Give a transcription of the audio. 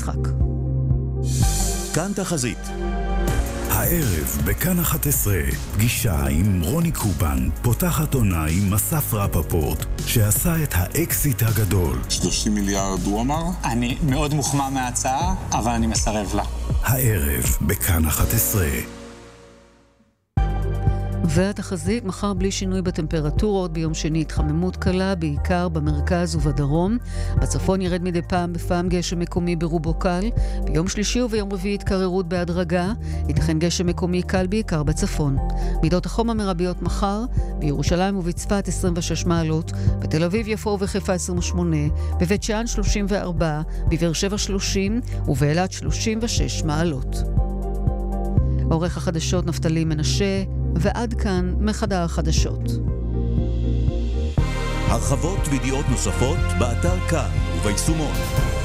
המשחק. כאן תחזית. הערב בכאן 11, פגישה עם רוני קובן, פותחת עונה עם אסף רפפורט, שעשה את האקסיט הגדול. 30 מיליארד הוא אמר? אני מאוד מוחמא מההצעה, אבל אני מסרב לה. הערב בכאן 11. והתחזית, מחר בלי שינוי בטמפרטורות, ביום שני התחממות קלה, בעיקר במרכז ובדרום. בצפון ירד מדי פעם בפעם גשם מקומי ברובו קל. ביום שלישי וביום רביעי התקררות בהדרגה. ייתכן גשם מקומי קל בעיקר בצפון. מידות החום המרביות מחר, בירושלים ובצפת 26 מעלות, בתל אביב, יפו וחיפה 28, בבית שאן 34, בבאר שבע 30 ובאילת 36 מעלות. עורך החדשות נפתלי מנשה, ועד כאן מחדר החדשות. הרחבות וידיעות נוספות באתר כאן וביישומון.